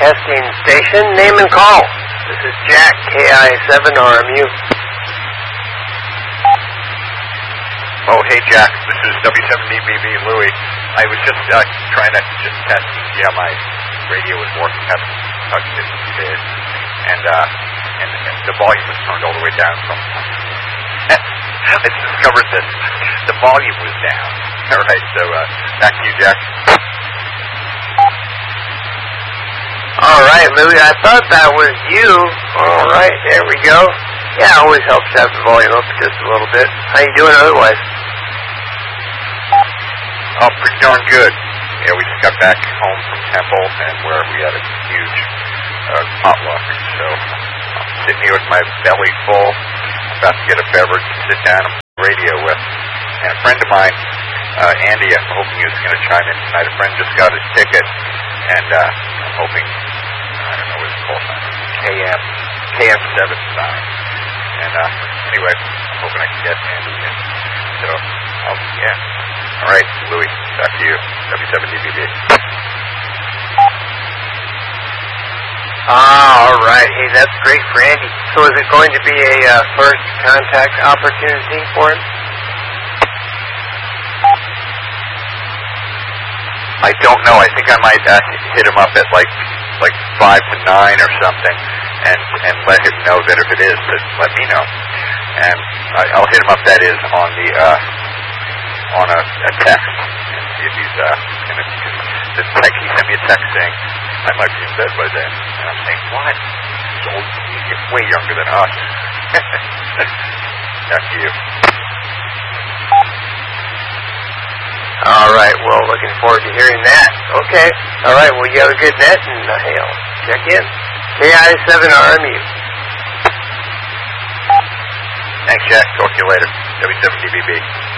Testing station, name and call. This is Jack, KI7RMU. Oh, hey Jack, this is W7DBB Louie. I was just trying to test to see how my radio was working. I haven't touched it in 2 days. And the volume was turned all the way down from... I discovered this. The volume was down. All right, so back to you, Jack. All right, Louie, I thought that was you. All right, there we go. Yeah, it always helps to have the volume up just a little bit. How you doing otherwise? Oh, pretty darn good. Yeah, we just got back home from Temple, and where we had a huge potluck. So I'm sitting here with my belly full, about to get a beverage to sit down on the radio with. And a friend of mine, Andy, I'm hoping he was going to chime in tonight. A friend just got his ticket, and I'm hoping, I don't know what it's called, KM7 sign. And anyway, I'm hoping I can get Andy in. So, yeah. All right, Louie, back to you. W7DBB. All right. Hey, that's great for Andy. So is it going to be a first contact opportunity for him? I don't know. I think I might hit him up at like 5 to 9 or something, and let him know that if it is, to let me know. And I'll hit him up. That is on the on a text, and see if he's the text. He sent me a text saying I might be in bed by then, and I'm saying what? He's old. He's way younger than us. Back to you. All right, well, looking forward to hearing that. Okay. All right, well, you have a good net, and hey, I'll check in. KI7RMU. Thanks, Jack. Talk to you later. W7DBB.